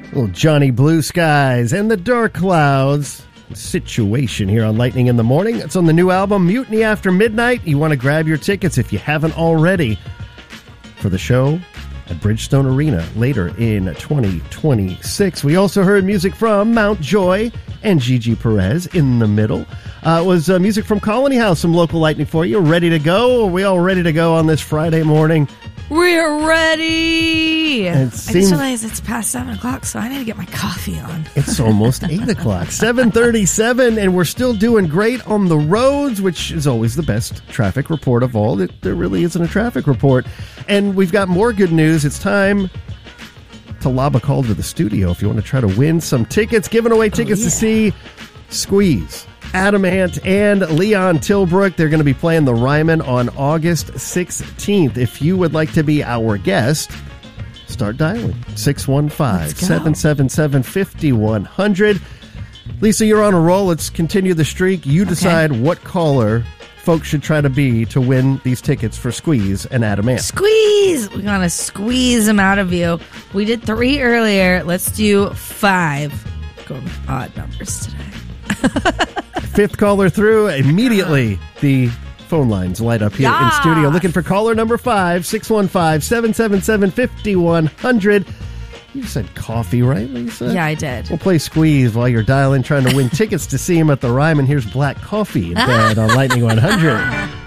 Little Johnny Blue Skies and the Dark Clouds Situation here on Lightning in the Morning. It's on the new album, Mutiny After Midnight. You want to grab your tickets if you haven't already for the show at Bridgestone Arena later in 2026. We also heard music from Mount Joy and Gigi Perez in the middle. It was music from Colony House, some local lightning for you. Ready to go? Are we all ready to go on this Friday morning? We're ready! I just realized it's past 7 o'clock, so I need to get my coffee on. It's almost 8 o'clock, 7:37, and we're still doing great on the roads, which is always the best traffic report of all. There really isn't a traffic report. And we've got more good news. It's time to lob a call to the studio if you want to try to win some tickets. Giving away tickets to see Squeeze, Adam Ant, and Leon Tilbrook. They're going to be playing the Ryman on August 16th. If you would like to be our guest, start dialing 615-777-5100. Lisa, you're on a roll. Let's continue the streak. You decide what caller folks should try to be to win these tickets for Squeeze and Adam Ant. Squeeze! We're going to squeeze them out of you. We did 3 earlier. Let's do 5. Going with odd numbers today. 5th caller through. Immediately, the phone lines light up here in studio. Looking for caller number 5, 615-777-5100. You said coffee, right, Lisa? Yeah, I did. We'll play Squeeze while you're dialing, trying to win tickets to see him at the Ryman. Here's Black Coffee in bed on Lightning 100.